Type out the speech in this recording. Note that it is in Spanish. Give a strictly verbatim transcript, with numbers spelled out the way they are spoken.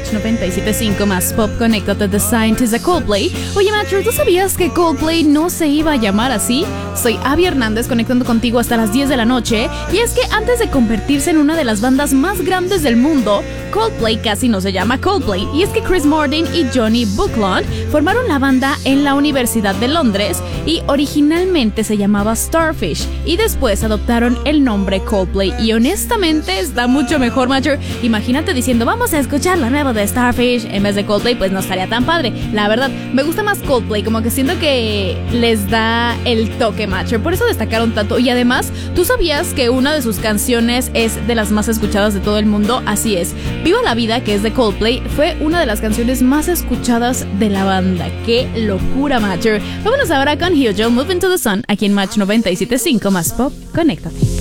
Match noventa y siete punto cinco más Pop, conéctate The Scientist de Coldplay. Oye, Matcher, ¿tú sabías que Coldplay no se iba a llamar así? Soy Abby Hernández, conectando contigo hasta las diez de la noche. Y es que antes de convertirse en una de las bandas más grandes del mundo, Coldplay casi no se llama Coldplay. Y es que Chris Martin y Johnny Buckland formaron la banda en la Universidad de Londres y originalmente se llamaba Starfish y después adoptaron el nombre Coldplay. Y honestamente está mucho mejor, Matcher. Imagínate diciendo, vamos a escuchar la nueva de Starfish en vez de Coldplay, pues no estaría tan padre. La verdad, me gusta más Coldplay, como que siento que les da el toque, Matcher. Por eso destacaron tanto. Y además, ¿tú sabías que una de sus canciones es de las más escuchadas de todo el mundo? Así es. Viva la Vida, que es de Coldplay, fue una de las canciones más escuchadas de la banda. ¡Qué locura, Matcher! Vámonos ahora con Hyo, Move Into the Sun, aquí en Match noventa y siete punto cinco más Pop. Conéctate.